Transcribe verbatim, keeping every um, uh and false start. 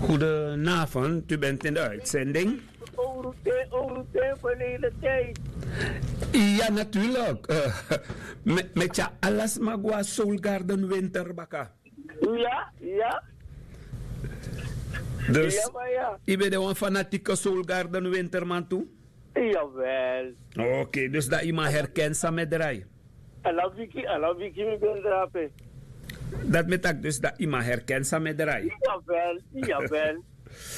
Goedenavond, u bent in de uitzending. Oorutijn van de hele tijd. Ja, natuurlijk. Uh, met, met je alles magwa Soul Garden winterbakka. Ja, ja. Dus, ja, maar ja. je bent een fanatieke Soul Garden winterman toe? Jawel. Oké, okay, dus dat iemand herkent samen met de rij. Alla wiki, alla wiki me ben drapen. Dat met dat dus dat iemand herkent samen met de rij. Jawel, jawel.